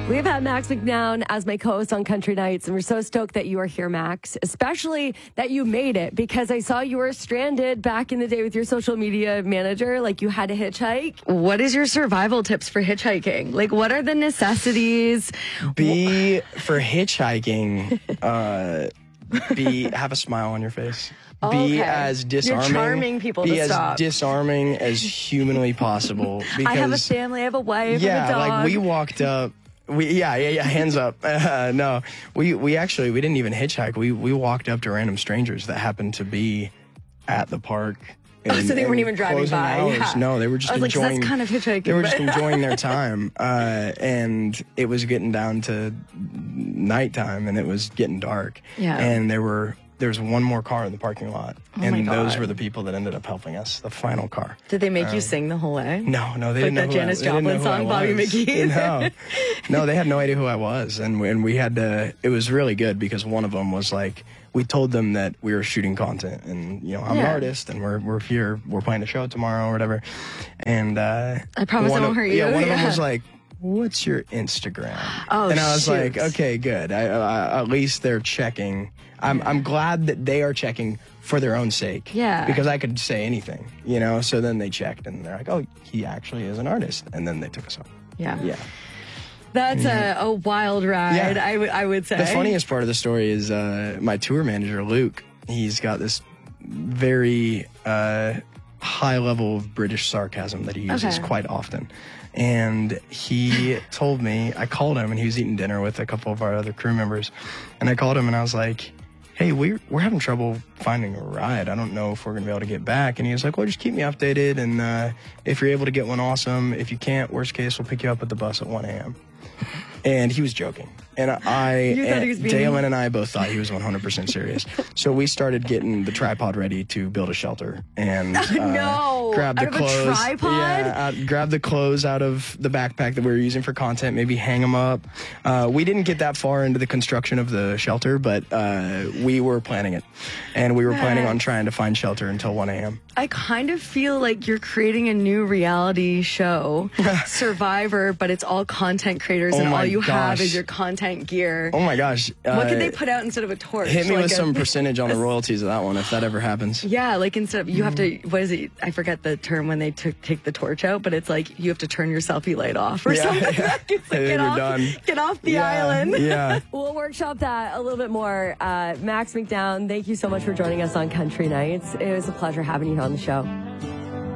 We've had Max McNown as my co-host on Country Nights, and we're so stoked that you are here, Max, especially that you made it, because I saw you were stranded back in the day with your social media manager, like you had to hitchhike. What is your survival tips for hitchhiking? Like, what are the necessities? For hitchhiking, have a smile on your face. Be as disarming. You're charming people to stop. Be as disarming as humanly possible. Because, I have a family, I have a wife, I have a dog. like we walked up. Hands up. No, we didn't even hitchhike. We walked up to random strangers that happened to be at the park. So they weren't even driving by. Yeah. No, they were just enjoying. Like, that's kind of hitchhiking. They were just enjoying their time, and it was getting down to nighttime, and it was getting dark. Yeah. And there was one more car in the parking lot, my God. those were the people that ended up helping us. The final car. Did they make you sing the whole way? No, they like didn't know that Janis Joplin song, Bobby McGee. No, they had no idea who I was, and we had to. It was really good because one of them was like, we told them that we were shooting content, and I'm an artist, and we're here, we're playing a show tomorrow or whatever, and I promise I won't hurt you. Yeah, one of them was like, "What's your Instagram?" Oh, and I was shoot. like, "Okay, good. At least they're checking." I'm glad that they are checking for their own sake. Yeah. Because I could say anything, So then they checked, and they're like, "Oh, he actually is an artist," and then they took us off. Yeah. Yeah. That's a wild ride, Yeah. I would say. The funniest part of the story is my tour manager, Luke. He's got this very high level of British sarcasm that he uses quite often. And he told me, I called him, and he was eating dinner with a couple of our other crew members. And I called him, and I was like, "Hey, we're having trouble finding a ride. I don't know if we're going to be able to get back." And he was like, "Well, just keep me updated. And if you're able to get one, awesome. If you can't, worst case, we'll pick you up at the bus at 1 a.m. And he was joking. And Dalen and I both thought he was 100% serious. So we started getting the tripod ready to build a shelter and grab the clothes. A tripod? Yeah, grab the clothes out of the backpack that we were using for content, maybe hang them up. We didn't get that far into the construction of the shelter, but we were planning it. And we were planning on trying to find shelter until 1 a.m. I kind of feel like you're creating a new reality show, Survivor, but it's all content creators, and all you have is your content gear. Oh my gosh. What could they put out instead of a torch? Hit me with some percentage on the royalties of that one, if that ever happens. Yeah, like instead of, you have to, what is it? I forget the term when they take the torch out, but it's like you have to turn your selfie light off or something. Yeah. It's like, get off the island. Yeah. We'll workshop that a little bit more. Max McNown, thank you so much for joining us on Country Nights. It was a pleasure having you here on the show.